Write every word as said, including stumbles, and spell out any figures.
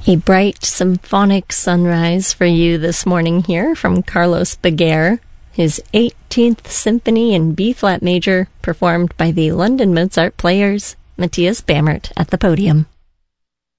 A bright symphonic sunrise for you this morning here from Carlos Baguer, his eighteenth Symphony in B-flat major, performed by the London Mozart Players, Matthias Bammert at the podium.